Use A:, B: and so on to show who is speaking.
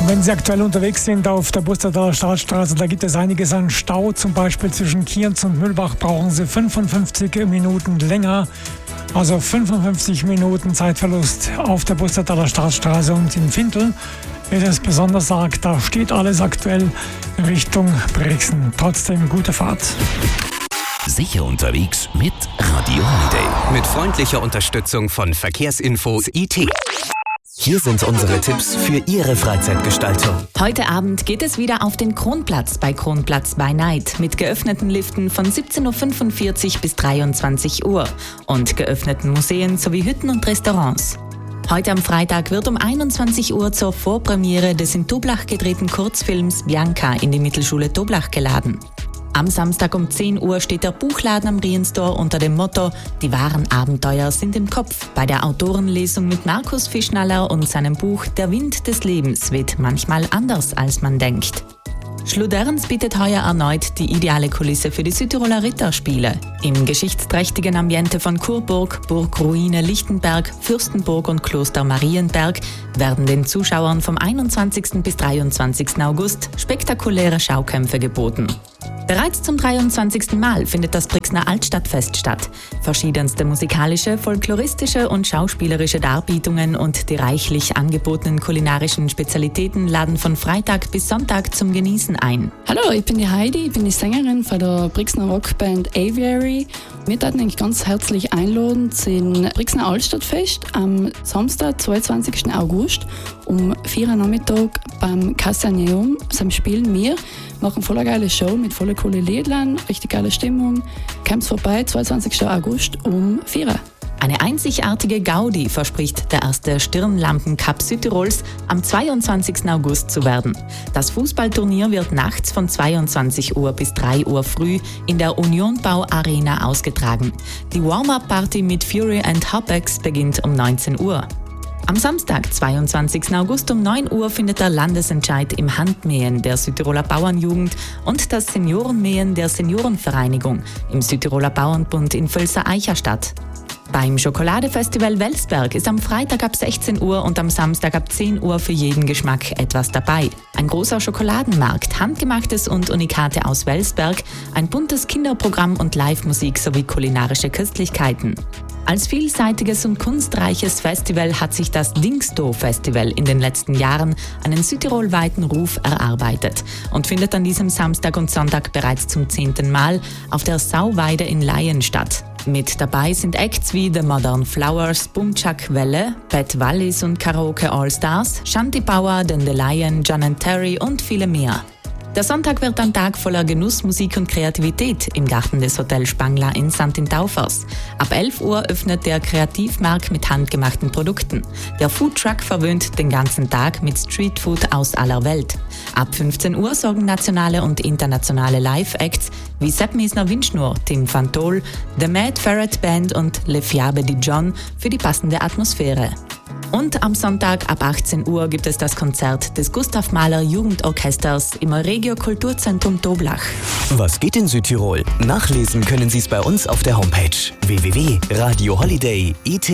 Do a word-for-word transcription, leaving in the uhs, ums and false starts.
A: Wenn Sie aktuell unterwegs sind auf der Bustertaler Staatsstraße, da gibt es einiges an Stau. Zum Beispiel zwischen Kienz und Mühlbach brauchen Sie fünfundfünfzig Minuten länger. Also fünfundfünfzig Minuten Zeitverlust auf der Bustertaler Staatsstraße. Und in Fintel wird es besonders arg. Da steht alles aktuell Richtung Brixen. Trotzdem gute Fahrt.
B: Sicher unterwegs mit Radio Holiday.
C: Mit freundlicher Unterstützung von Verkehrsinfo I T.
B: Hier sind unsere Tipps für Ihre Freizeitgestaltung.
D: Heute Abend geht es wieder auf den Kronplatz bei Kronplatz by Night mit geöffneten Liften von siebzehn Uhr fünfundvierzig bis dreiundzwanzig Uhr und geöffneten Museen sowie Hütten und Restaurants. Heute am Freitag wird um einundzwanzig Uhr zur Vorpremiere des in Toblach gedrehten Kurzfilms Bianca in die Mittelschule Toblach geladen. Am Samstag um zehn Uhr steht der Buchladen am Rienstor unter dem Motto „Die wahren Abenteuer sind im Kopf". Bei der Autorenlesung mit Markus Fischnaller und seinem Buch „Der Wind des Lebens" weht manchmal anders, als man denkt. Schluderns bietet heuer erneut die ideale Kulisse für die Südtiroler Ritterspiele. Im geschichtsträchtigen Ambiente von Churburg, Burgruine Lichtenberg, Fürstenburg und Kloster Marienberg werden den Zuschauern vom einundzwanzigsten bis dreiundzwanzigsten August spektakuläre Schaukämpfe geboten. Bereits zum dreiundzwanzigsten Mal findet das Brixner Altstadtfest statt. Verschiedenste musikalische, folkloristische und schauspielerische Darbietungen und die reichlich angebotenen kulinarischen Spezialitäten laden von Freitag bis Sonntag zum Genießen ein.
E: Hallo, ich bin die Heidi, ich bin die Sängerin von der Brixner Rockband Aviary. Wir würden eigentlich ganz herzlich einladen zum Brixner Altstadtfest am Samstag, zweiundzwanzigsten August um vier Uhr Nachmittag beim Cassaneum. Also spielen wir, machen voll eine geile Show mit voll coole Liedern, richtig geile Stimmung. Kommt vorbei, zweiundzwanzigsten August um vier Uhr.
D: Eine einzigartige Gaudi verspricht der erste Stirnlampen-Cup Südtirols am zweiundzwanzigsten August zu werden. Das Fußballturnier wird nachts von zweiundzwanzig Uhr bis drei Uhr früh in der Unionbau Arena ausgetragen. Die Warm-Up-Party mit Fury and Hopex beginnt um neunzehn Uhr. Am Samstag, zweiundzwanzigsten August um neun Uhr findet der Landesentscheid im Handmähen der Südtiroler Bauernjugend und das Seniorenmähen der Seniorenvereinigung im Südtiroler Bauernbund in Völser-Eicher statt. Beim Schokoladefestival Welsberg ist am Freitag ab sechzehn Uhr und am Samstag ab zehn Uhr für jeden Geschmack etwas dabei. Ein großer Schokoladenmarkt, Handgemachtes und Unikate aus Welsberg, ein buntes Kinderprogramm und Live-Musik sowie kulinarische Köstlichkeiten. Als vielseitiges und kunstreiches Festival hat sich das Dingsto-Festival in den letzten Jahren einen südtirolweiten Ruf erarbeitet und findet an diesem Samstag und Sonntag bereits zum zehnten Mal auf der Sauweide in Laien statt. Mit dabei sind Acts wie The Modern Flowers, Bumchak Welle, Pat Wallis und Karaoke All Stars, Shanti Power, Dandelion, John and Terry und viele mehr. Der Sonntag wird ein Tag voller Genuss, Musik und Kreativität im Garten des Hotel Spangler in Sankt Taufers. Ab elf Uhr öffnet der Kreativmarkt mit handgemachten Produkten. Der Foodtruck verwöhnt den ganzen Tag mit Streetfood aus aller Welt. Ab fünfzehn Uhr sorgen nationale und internationale Live-Acts wie Sepp Mesner Windschnur, Tim van Tol, The Mad Ferret Band und Le Fiabe di John für die passende Atmosphäre. Und am Sonntag ab achtzehn Uhr gibt es das Konzert des Gustav Mahler Jugendorchesters im Euregio Kulturzentrum Toblach.
B: Was geht in Südtirol? Nachlesen können Sie es bei uns auf der Homepage w w w punkt radio holiday punkt i t.